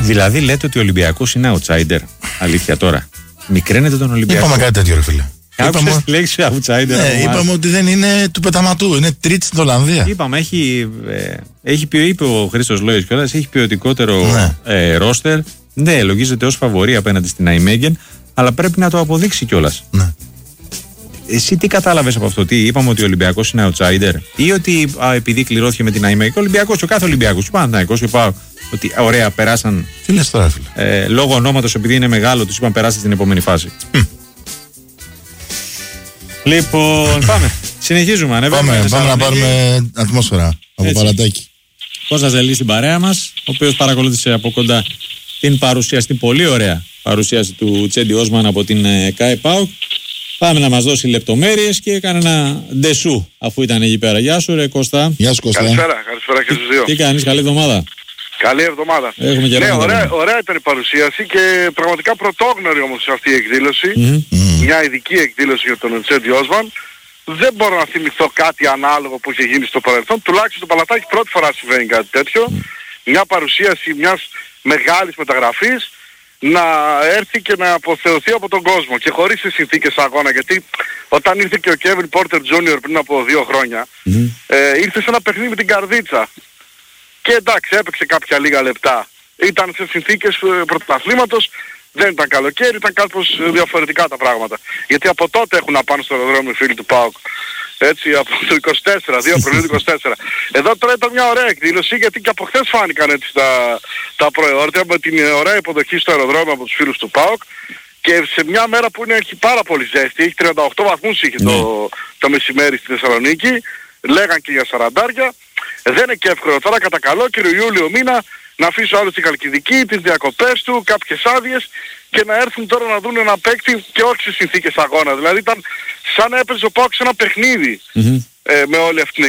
Δηλαδή λέτε ότι ο Ολυμπιακός είναι outsider. Αλήθεια τώρα. Μικραίνετε τον Ολυμπιακό. Είπαμε κάτι τέτοιο, ρε φίλε. Άκουσες τη λέξη outsider. Ναι, είπαμε ότι δεν είναι του πεταματού, είναι τρίτη στην Ολλανδία. Είπαμε, είπε ο Χρήστος Λόης κιόλας, έχει ποιοτικότερο ρόστερ. Ναι, λογίζεται ως φαβορί απέναντι στην Ναϊμέγεν, αλλά πρέπει να το αποδείξει κιόλας. Ναι. Εσύ τι κατάλαβες από αυτό, τι είπαμε ότι ο Ολυμπιακός είναι outsider, ή ότι επειδή κληρώθηκε με την Ναϊμέγεν, ο Ολυμπιακός, ο κάθε Ολυμπιακός, ο Παναθηναϊκός, είπα ότι ωραία περάσαν. Τι λες τώρα, φίλε. Λόγω ονόματος, επειδή είναι μεγάλο, τους είπαν περάσει στην επόμενη φάση. Λοιπόν, πάμε. Συνεχίζουμε. Πάμε να πάρουμε ατμόσφαιρα από Παλατάκι. Κώστας Ζελής στην παρέα μας, ο οποίος παρακολούθησε από κοντά την παρουσίαση, την πολύ ωραία παρουσίαση του Τσέντι Όσμαν από την ΚΑΕ ΠΑΟΚ. Πάμε να μας δώσει λεπτομέρειες και έκανε ένα ντεσού αφού ήταν εκεί πέρα. Γεια σου, ρε Κώστα. Γεια σου, Κώστα. Καλησπέρα και στους δύο. Τι κάνεις, καλή εβδομάδα. Καλή εβδομάδα. Ναι, ωραία ήταν η παρουσίαση και πραγματικά πρωτόγνωρη όμως αυτή η εκδήλωση. Μια ειδική εκδήλωση για τον Τσέντι Όσμαν. Δεν μπορώ να θυμηθώ κάτι ανάλογο που είχε γίνει στο παρελθόν. Τουλάχιστον το Παλατάκι πρώτη φορά συμβαίνει κάτι τέτοιο. Μια παρουσίαση μιας μεγάλης μεταγραφής να έρθει και να αποθεωθεί από τον κόσμο και χωρίς τις συνθήκες αγώνα, γιατί όταν ήρθε και ο Kevin Porter Jr. πριν από 2 χρόνια ήρθε σε ένα παιχνίδι με την καρδίτσα και εντάξει έπαιξε κάποια λίγα λεπτά, ήταν σε συνθήκες πρωταθλήματος, δεν ήταν καλοκαίρι, ήταν κάπως διαφορετικά τα πράγματα, γιατί από τότε έχουν να πάνε στο αεροδρόμιο οι φίλοι του ΠΑΟΚ. Έτσι, από το 24, 2 Απριλίου του 24. Εδώ τώρα ήταν μια ωραία εκδήλωση, γιατί και από χθες φάνηκαν έτσι τα προεόρτια με την ωραία υποδοχή στο αεροδρόμιο από τους φίλους του ΠΑΟΚ και σε μια μέρα που έχει πάρα πολύ ζέστη, έχει 38 βαθμούς είχε το μεσημέρι στη Θεσσαλονίκη, λέγαν και για 40. Δεν είναι και εύκολο τώρα κατά καλόκαιρο Ιούλιο μήνα να αφήσει ο άλλος τη Χαλκιδική, τις διακοπές του, κάποιες άδειες και να έρθουν τώρα να δουν ένα παίκτη και όχι σε συνθήκες αγώνα. Δηλαδή ήταν σαν να έπαιζε ο ΠΑΟΚ σε ένα παιχνίδι με όλη αυτή την